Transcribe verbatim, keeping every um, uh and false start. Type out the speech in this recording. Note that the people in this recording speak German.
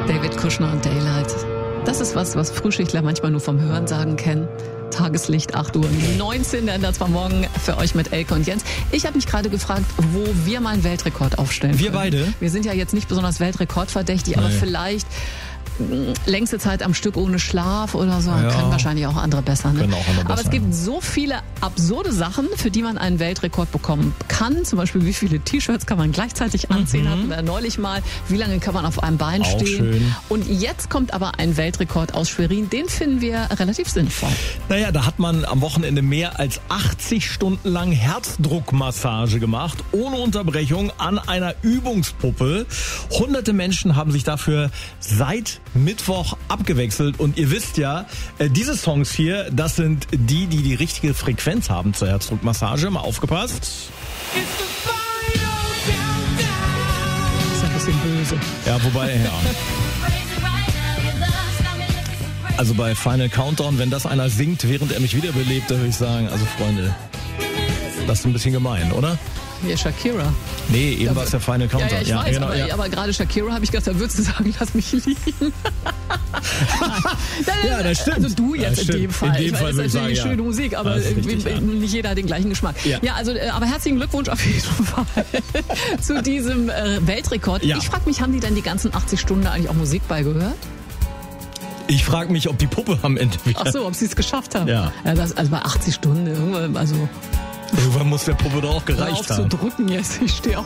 David Kushner und Daylight. Das ist was, was Frühschichtler manchmal nur vom Hörensagen kennen. Tageslicht, acht Uhr neunzehn, das war morgen für euch mit Elke und Jens. Ich habe mich gerade gefragt, wo wir mal einen Weltrekord aufstellen Wir können. beide? Wir sind ja jetzt nicht besonders weltrekordverdächtig, aber Nein. vielleicht längste Zeit am Stück ohne Schlaf oder so. Ja. Können wahrscheinlich auch andere besser. Ne? Können auch andere aber besser, es gibt ja. so viele absurde Sachen, für die man einen Weltrekord bekommen kann. Zum Beispiel, wie viele T-Shirts kann man gleichzeitig anziehen. Mhm. Hatten wir neulich mal. Wie lange kann man auf einem Bein Auch stehen? schön. Und jetzt kommt aber ein Weltrekord aus Schwerin. Den finden wir relativ sinnvoll. Naja, da hat man am Wochenende mehr als achtzig Stunden lang Herzdruckmassage gemacht, ohne Unterbrechung, an einer Übungspuppe. Hunderte Menschen haben sich dafür seit Mittwoch abgewechselt. Und ihr wisst ja, äh, diese Songs hier, das sind die, die die richtige Frequenz haben zur Herzdruckmassage. Mal aufgepasst. Das ist ein bisschen böse. Ja, wobei, ja. Also bei Final Countdown, wenn das einer singt, während er mich wiederbelebt, da würde ich sagen, also Freunde, das ist ein bisschen gemein, oder? Hier Shakira. Nee, eben war es der Final Ja, Countdown. ja, ich weiß, genau, aber, ja. aber gerade Shakira habe ich gedacht, da würdest du sagen, lass mich liegen. Ja, das stimmt. Also du jetzt Das in stimmt. dem Fall. In dem ich Fall weiß, würde ich das ist natürlich sagen, schöne ja. Musik, aber Das ist richtig, äh, ja. nicht jeder hat den gleichen Geschmack. Ja. Ja, also, äh, aber herzlichen Glückwunsch auf jeden Fall zu diesem äh, Weltrekord. Ja. Ich frage mich, haben die dann die ganzen achtzig Stunden da eigentlich auch Musik beigehört? Ich frage mich, ob die Puppe am Ende wieder... Ach so, ob sie es geschafft haben. Ja. ja das, also bei achtzig Stunden, irgendwann, also Irgendwann muss der Puppe doch auch hör gereicht auf zu haben. drücken jetzt, ich stehe auf.